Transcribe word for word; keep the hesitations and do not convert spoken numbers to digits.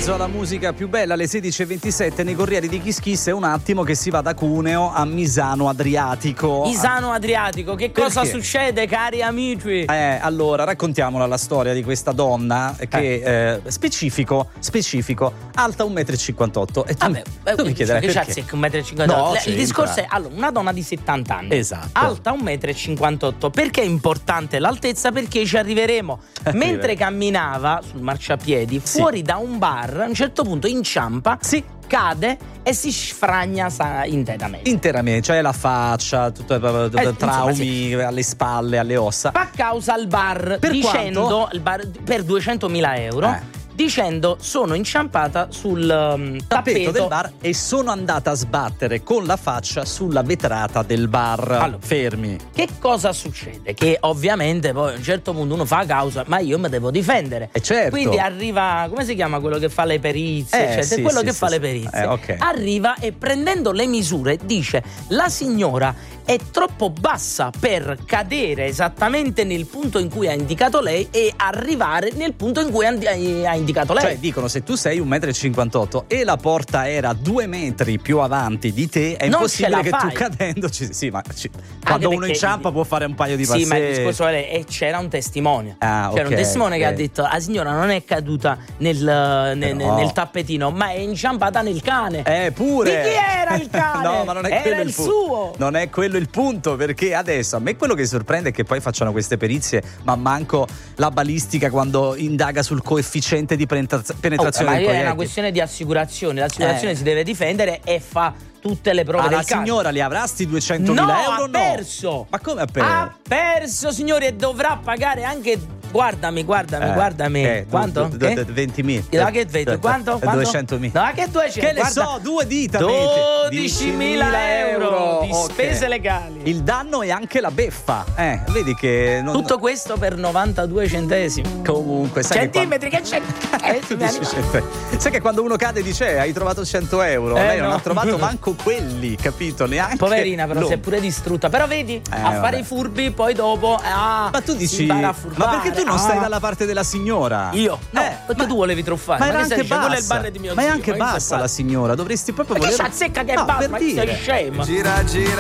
mezzo alla musica più bella, alle sedici e ventisette nei Corrieri di Kiss Kiss. È un attimo che si va da Cuneo a Misano Adriatico. Misano Adriatico, che cosa Perché? succede, cari amici? Eh, allora, raccontiamola la storia di questa donna che, eh. Eh, specifico, specifico, alta un metro e cinquantotto. E tu, Vabbè, tu mi chiederai che perché? c'è un metro e cinquantotto? No, il c'entra. discorso è, allora, una donna di settanta anni, Esatto. alta un metro e cinquantotto. Perché è importante l'altezza? Perché ci arriveremo. Mentre camminava sul marciapiedi, Sì. fuori da un bar, a un certo punto inciampa, Sì. cade e si sfragna sa- interamente. Interamente, cioè la faccia, tutto, Eh, traumi insomma, alle spalle, alle ossa. Fa causa al bar Per dicendo quanto? il bar, per duecentomila euro. Eh. Dicendo sono inciampata sul um, tappeto tappeto del bar e sono andata a sbattere con la faccia sulla vetrata del bar. Allora, fermi. Che cosa succede? Che ovviamente poi a un certo punto uno fa causa, ma io mi devo difendere. E certo. Quindi arriva, come si chiama quello che fa le perizie? Eh, eccetera, sì, quello sì, che sì, fa sì. le perizie. Eh, ok. Arriva e prendendo le misure dice: la signora è troppo bassa per cadere esattamente nel punto in cui ha indicato lei e arrivare nel punto in cui ha ha indicato lei. Cioè dicono, se tu sei un metro e cinquantotto e la porta era due metri più avanti di te, è Non impossibile ce che la tu fai. cadendo ci, sì, ma ci, quando uno perché- inciampa può fare un paio di Sì, passi. ma il discorso è e c'era un testimone. Ah, c'era ok, un testimone che ok. ha detto: la signora non è caduta nel, nel, Però- nel tappetino, ma è inciampata nel cane. Eh, pure. Di chi era il cane? No, ma non è Era quello il il punto. suo. Non è quello il punto, perché adesso a me quello che sorprende è che poi facciano queste perizie, ma manco la balistica quando indaga sul coefficiente di penetra- Oh, penetrazione ma del è una proiettile. questione di assicurazione. L'assicurazione Eh. si deve difendere e fa tutte le prove Ah, del la caso. signora li avrà sti duecentomila No, euro? ha perso. Ma come ha perso? Ha perso, signori, e dovrà pagare anche. Guardami, guardami, Eh, guardami. eh, Quanto? du- du- Che? du- ventimila. Da che vedi? Quanto? Quanto? duecentomila. No, che duecento? Che ne Guarda, so, due dita. dodicimila euro di Ok. spese legali. Il danno è anche la beffa. Eh, vedi che non... Tutto questo per novantadue centesimi. Comunque, sai Centimetri, che c'è? che quando... dici cento- sai che quando uno cade dice eh, hai trovato cento euro, Eh, lei non no. ha trovato manco quelli, capito? Neanche Poverina, però lo- si è pure distrutta. Però vedi, a vabbè. fare i furbi, poi dopo. Ah, Ma tu si dici, impara a ma furbare. perché tu non Ah. stai dalla parte della signora? Io? No, Eh, perché tu volevi truffare. Ma era che stai anche dicendo? Quello è il bassa. bar di mio Ma è zio, anche ma che bassa stai la signora, dovresti proprio Ma che voler- c'ha zecca che è No, bassa, per ma che sei dire. scema? Gira gira